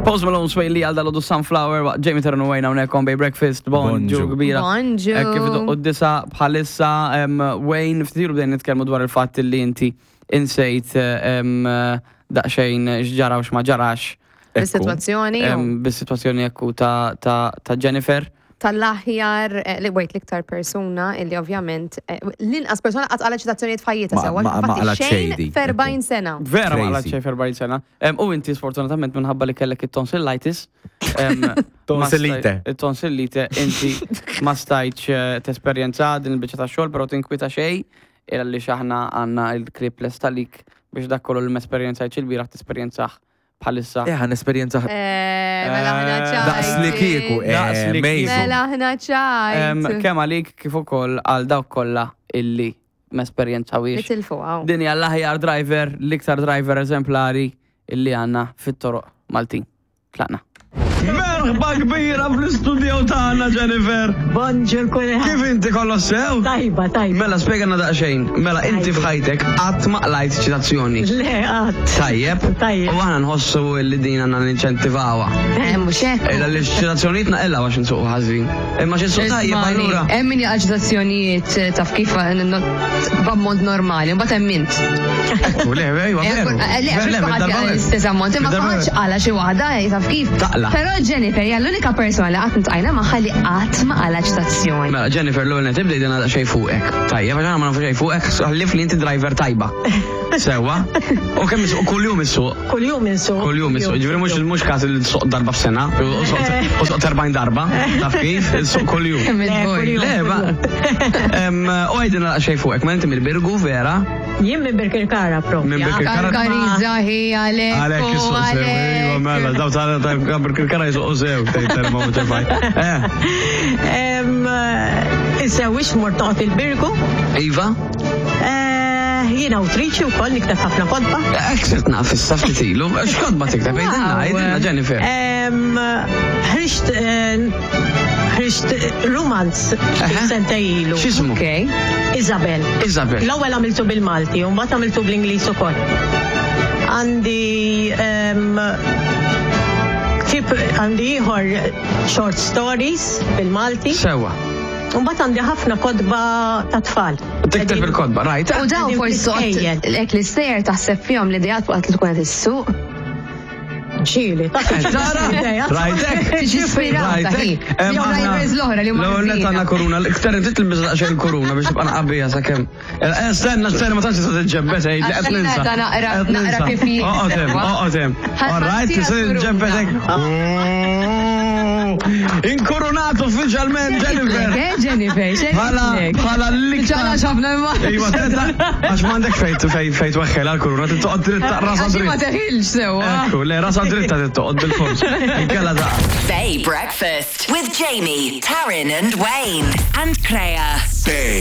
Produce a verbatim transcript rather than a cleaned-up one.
Post Malone Sway Lee għal dal-għodu Sunflower, Jamie Tarn u Wayne hawnhekk on Bay Breakfast, bonġu kbira. Bonġu. Kif u d-disa bħalissa Wayne, ftiru bdejn nitkellmu dwar il-fatt li inti insejt daqsxejn x'ġara u x'ma ġarax. Bis-sitwazzjoni. Bis-sitwazzjoni ekku ta' Jennifer. Tal-aħjar, li wejt liktar persuna, illi ovvjament, l-inqas persuna għat għala ċitazzjoniet fajjita sewa. Ma għalat xejdi. Ferbajn sena. Vera ma għalat xej ferbajn sena. U inti sfortunatament minħabba li kellek it-tonsillitis. Tonsillite. It-tonsillite, inti ma stajċ t-esperienza din il-bicċa ta' xol, pero tinkwita xej, illa li xaħna għanna il-klip l-estalik biex dak kollu l-esperienza ċil-bira t-esperienzaħ bħalissa. Eh, għan esperienza. Mela ħna ċajt. Daqs li kieku, Mela ħna ċajt. Kemm għalik kif ukoll għal dawk kollha illi m'esperjenza wiex. Nitilfu għaw. Din hija l-aħjar driver, l-iktar driver eżemplari illi għandna fit-toroq Maltin. Tlaqna. Merħba kbira fl-istudio tagħna Jennifer. Bonġur kulħadd. Kif inti kollox sew? Tajba, tajba. Mela spjegana daqsxejn. Mela inti f'ħajtek qatt ma qlajt ċitazzjoni. Le qatt. Tajjeb. Tajjeb. U aħna nħossu li din għandna ninċentivawha. Mhux hekk. Illa li ċitazzjonijiet naqilha għax insuq ħażin. Imma xi suq tajjeb allura. Hemm min jaqgħu ċitazzjonijiet taf kif b'ammont normali, mbagħad hemm mint. Ekku, le, ejwa, veru. Le, l-istess ammont, imma qatt qala xi waħda taf kif. Taqla. Però Jennifer hija l-unika persona li qatt ntqajna magħha li qatt ma qala ċitazzjoni. Mela Jennifer l-ewwel tibda jidina xejn fuqek. Tajjeb, għax ma nafu xejn fuqek, ħallif li inti driver tajba. Sewwa. U kemm issuq kuljum issuq. Kuljum insuq. Kuljum issuq. Ġifieri mhux mhux każ li tsuq darba f'sena, u suq erbgħin darba. Taf kif? Issuq kuljum. Le, ma. U għajdina xejn fuqek, ma inti mill-Birgu vera. Jien minn Birkirkara propja. Minn Birkirkara. Karizza hi għalek. Għalek issuq sew. Ejwa mela, daw ta' Birkirkara jisuq sew, tgħid ma ċefaj. Issa wix mort noqgħod il-Birgu. Iva? Jiena awtriċi wkoll nikteb ħafna kodba. Ekset naf issa ftit ilu, x'kodba tikteb għidilna, għidilna Jennifer. Ħrixt ħrixt romanz senta ilu. X'ismu? Isabel. Isabel. L-ewwel għamiltu bil-Malti u mbagħad għamiltu bl-Ingliż ukoll. Għandi tip għandi ieħor short stories bil-Malti. Sewa. Mbagħad għandi ħafna kodba ta' tfal. Tikteb il-kodba, rajt? U daw forsi hekk li sejjer taħseb fihom l-idejat waqt li tkun qed issuq. ċili, ta' rajtek? Ispirata hi. Jew drivers l-oħra li huma. L-ewwel net għandna koruna, iktar inti tilbis daqsxejn koruna biex tibqa' naqabbija sakemm. Stenna, stenna ma tantx tista' tiġġebbet ejt li qed ninsa. Naqra kif hi. Oqgħod hemm, oqgħod hemm. Alright, tista' tiġġebbet hekk. Inkoronat uffiċjalment Jennifer. Jennifer, Bħala bħala l-iktar. ċala xafna ma. Ejwa tenta għax m'għandek fejt fejt fejt weħħel għall-koruna, tittoqgħod dritta rasa dritta. Ma teħilx sewwa. Ekku, le rasa dritta tittoqgħod bil-fors. Inkella da. Bay Breakfast with Jamie, Taryn and Wayne and Crea.